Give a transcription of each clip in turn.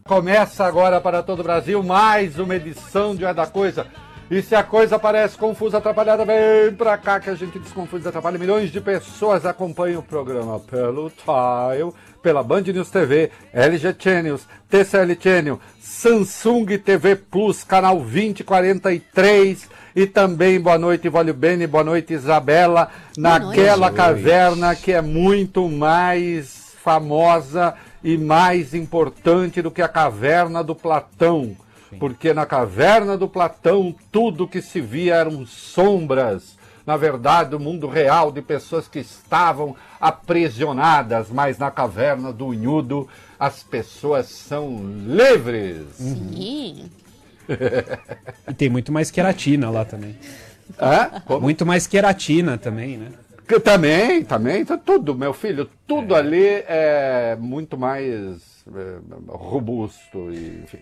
Começa agora para todo o Brasil mais uma edição de É da Coisa. E se a coisa parece confusa, atrapalhada, vem pra cá que a gente desconfuse e atrapalha. Milhões de pessoas acompanham o programa pelo Tile, pela Band News TV, LG Channels, TCL Channel, Samsung TV Plus, canal 2043. E também boa noite, Vólio Bene, boa noite, Isabela, naquela caverna que é muito mais famosa e mais importante do que a caverna do Platão. Sim. Porque na caverna do Platão tudo que se via eram sombras. Na verdade, o mundo real de pessoas que estavam aprisionadas, mas na caverna do Unhudo as pessoas são livres. Sim. E tem muito mais queratina lá também. Muito mais queratina também, né? Também, tudo, meu filho, tudo ali é muito mais robusto, e, enfim.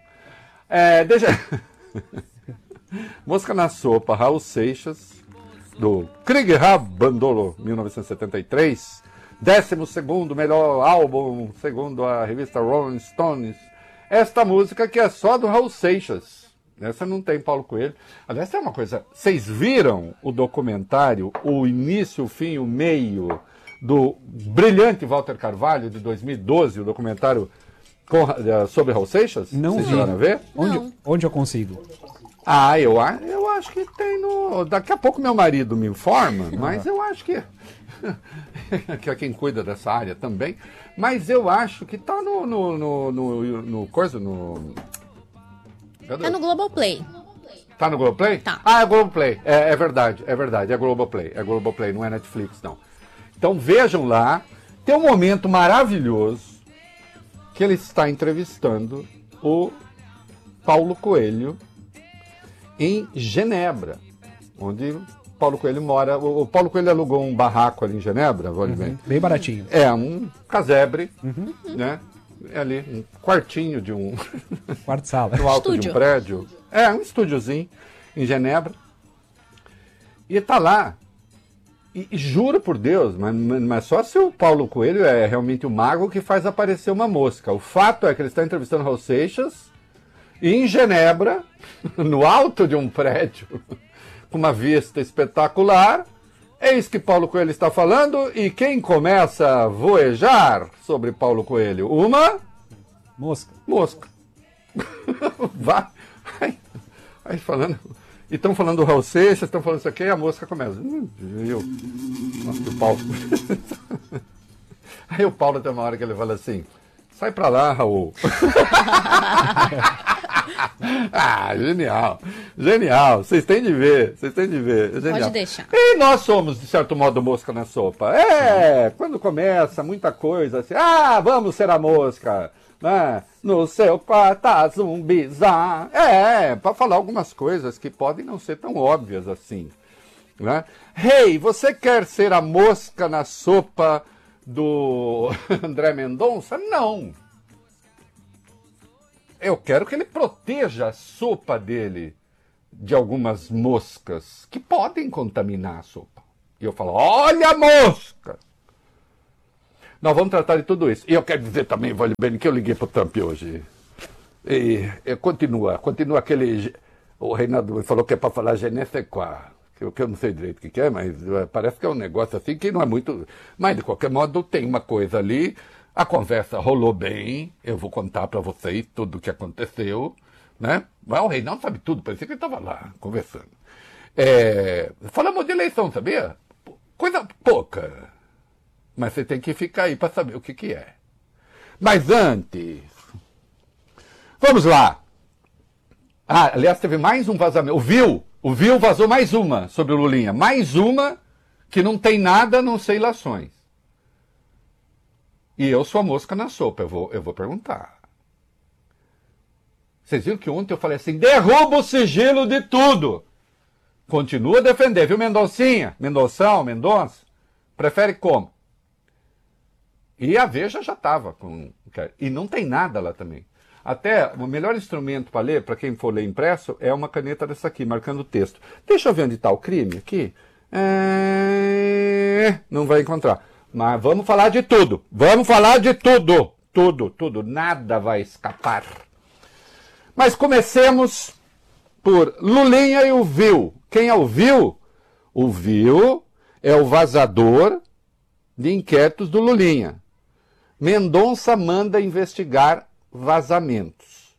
Mosca na Sopa, Raul Seixas, do Krieg Bandolo, 1973, 12º melhor álbum, segundo a revista Rolling Stones. Esta música que é só do Raul Seixas. Essa não tem Paulo Coelho. Aliás, tem uma coisa. Vocês viram o documentário, o início, o fim, o meio do brilhante Walter Carvalho, de 2012, o documentário sobre Raul Seixas? Não. Vocês chegaram a ver? Onde eu consigo? Eu acho que tem no... Daqui a pouco meu marido me informa, mas eu acho que... que é quem cuida dessa área também. Mas eu acho que tá no coisa, no... Tá no Globoplay. Tá no Globoplay? Tá. É Globoplay. É verdade, é Globoplay. É Globoplay, não é Netflix, não. Então vejam lá, tem um momento maravilhoso que ele está entrevistando o Paulo Coelho em Genebra, onde Paulo Coelho mora. O Paulo Coelho alugou um barraco ali em Genebra, bem baratinho. É, um casebre, né? É ali, um quartinho de um... Quarto-sala. No alto de um prédio. É, um estúdiozinho em Genebra. E tá lá. E juro por Deus, mas só se o Paulo Coelho é realmente o mago que faz aparecer uma mosca. O fato é que ele está entrevistando Raul Seixas em Genebra, no alto de um prédio, com uma vista espetacular. Eis que Paulo Coelho está falando, e quem começa a voejar sobre Paulo Coelho? Uma... Mosca. Vai falando... E estão falando do Raul Seixas, estão falando isso aqui, e a mosca começa. Nossa, o Paulo... Aí o Paulo tem uma hora que ele fala assim, sai pra lá, Raul. Genial, vocês têm de ver, genial. Pode deixar. E nós somos, de certo modo, mosca na sopa. Quando começa muita coisa assim, vamos ser a mosca, né? No seu quarto zumbizar. Para falar algumas coisas que podem não ser tão óbvias assim, né? Você quer ser a mosca na sopa do André Mendonça? Não. Eu quero que ele proteja a sopa dele de algumas moscas que podem contaminar a sopa. E eu falo, olha a mosca! Nós vamos tratar de tudo isso. E eu quero dizer também, Vale Bene, que eu liguei para o Trump hoje. E continua aquele... O Reinaldo falou que é para falar je ne sais quoi, que eu não sei direito o que é, mas parece que é um negócio assim que não é muito... Mas, de qualquer modo, tem uma coisa ali... A conversa rolou bem, eu vou contar para vocês tudo o que aconteceu, né? Mas o Reinaldo sabe tudo, parecia que ele estava lá, conversando. Falamos de eleição, sabia? Coisa pouca. Mas você tem que ficar aí para saber o que é. Mas antes... Vamos lá! Aliás, teve mais um vazamento. O Viu vazou mais uma sobre o Lulinha. Mais uma que não tem nada a não ser ilações. E eu sou a mosca na sopa, eu vou perguntar. Vocês viram que ontem eu falei assim, derruba o sigilo de tudo. Continua a defender, viu, Mendoncinha? Mendonça? Prefere como? E a Veja já estava com... E não tem nada lá também. Até o melhor instrumento para ler, para quem for ler impresso, é uma caneta dessa aqui, marcando o texto. Deixa eu ver onde está o crime aqui. Não vai encontrar. Mas vamos falar de tudo. tudo, nada vai escapar. Mas comecemos por Lulinha e o Viu. Quem é o Viu? O Viu é o vazador de inquéritos do Lulinha. Mendonça manda investigar vazamentos.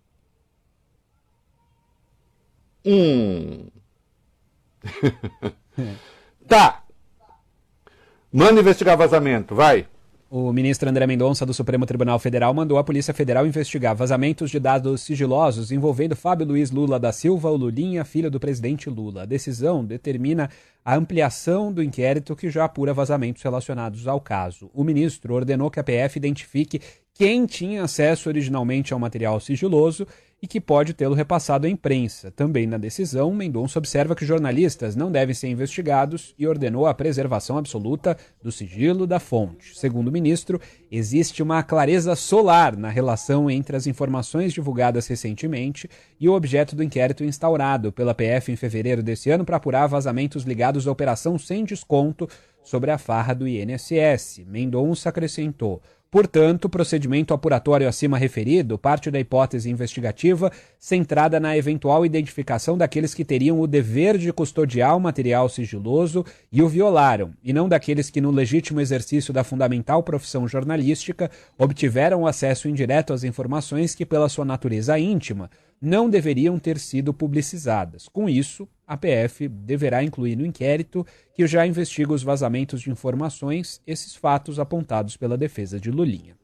Tá. Manda investigar vazamento, vai. O ministro André Mendonça, do Supremo Tribunal Federal, mandou a Polícia Federal investigar vazamentos de dados sigilosos envolvendo Fábio Luiz Lula da Silva, o Lulinha, filho do presidente Lula. A decisão determina a ampliação do inquérito que já apura vazamentos relacionados ao caso. O ministro ordenou que a PF identifique quem tinha acesso originalmente ao material sigiloso e que pode tê-lo repassado à imprensa. Também na decisão, Mendonça observa que jornalistas não devem ser investigados e ordenou a preservação absoluta do sigilo da fonte. Segundo o ministro, existe uma clareza solar na relação entre as informações divulgadas recentemente e o objeto do inquérito instaurado pela PF em fevereiro desse ano para apurar vazamentos ligados à operação sem desconto sobre a farra do INSS. Mendonça acrescentou: portanto, o procedimento apuratório acima referido parte da hipótese investigativa centrada na eventual identificação daqueles que teriam o dever de custodiar o material sigiloso e o violaram, e não daqueles que, no legítimo exercício da fundamental profissão jornalística, obtiveram acesso indireto às informações que, pela sua natureza íntima, não deveriam ter sido publicizadas. Com isso, a PF deverá incluir no inquérito, que já investiga os vazamentos de informações, esses fatos apontados pela defesa de Lulinha.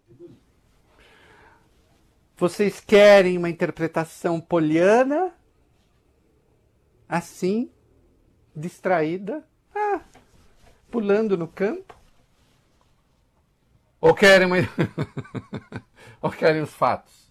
Vocês querem uma interpretação poliana? Assim, distraída, pulando no campo? Ou querem, ou querem os fatos?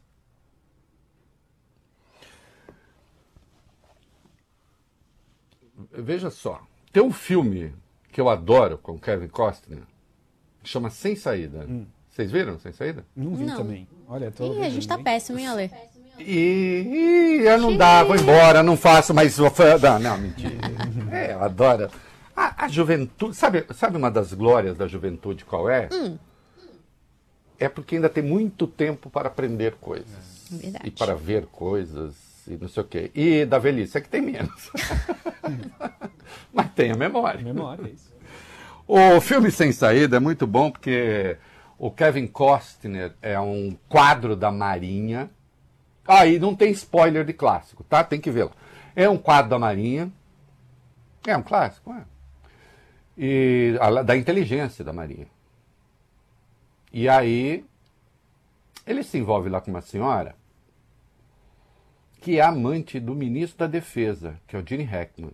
Veja só, tem um filme que eu adoro com Kevin Costner, que chama Sem Saída. Vocês viram Sem Saída? Não vi também. Olha, Ih, a gente tá péssimo, hein, Ale? Eu não dá, vou embora, não faço mais... Não, mentira. Eu adoro. A juventude... Sabe uma das glórias da juventude qual é? É porque ainda tem muito tempo para aprender coisas. Verdade. E para ver coisas e não sei o quê. E da velhice é que tem menos. Mas tem a memória. Memória, é isso. O filme Sem Saída é muito bom porque o Kevin Costner é um quadro da Marinha. E não tem spoiler de clássico, tá? Tem que vê-lo. É um quadro da Marinha. É um clássico, é. E da inteligência da Marinha. E aí ele se envolve lá com uma senhora que é amante do ministro da Defesa, que é o Gene Hackman.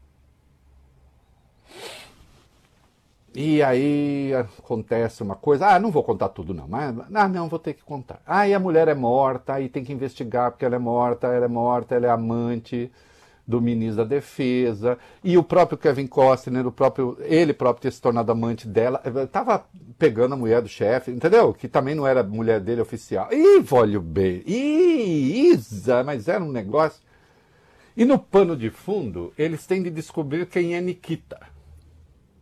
E aí acontece uma coisa, não vou contar tudo não, mas não, vou ter que contar. E a mulher é morta, aí tem que investigar porque ela é morta, ela é amante do ministro da Defesa, e o próprio Kevin Costner, ele próprio ter se tornado amante dela, estava pegando a mulher do chefe, entendeu? Que também não era mulher dele oficial. Olha bem, Isa, mas era um negócio. E no pano de fundo, eles têm de descobrir quem é Nikita.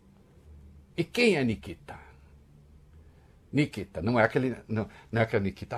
E quem é Nikita? Nikita, não é aquele. Não é aquela Nikita.